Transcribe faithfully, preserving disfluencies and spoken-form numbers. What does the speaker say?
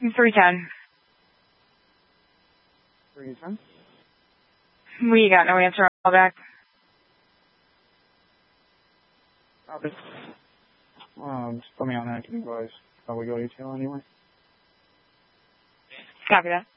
three ten. three ten? We got no answer. I'll call back. Copy. Um, just put me on active advice. Probably go detail anyway. Copy that.